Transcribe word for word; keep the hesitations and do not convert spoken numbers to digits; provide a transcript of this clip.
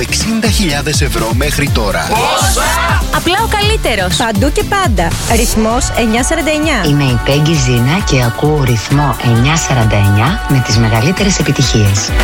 εξήντα χιλιάδες ευρώ μέχρι τώρα. Πόσα! Απλά ο καλύτερος. Παντού και πάντα. Ρυθμός εννιακόσια σαράντα εννιά. Είμαι η Πέγγι Ζήνα και ακούω ρυθμό εννιακόσια σαράντα εννιά με τις μεγαλύτερες επιτυχίες.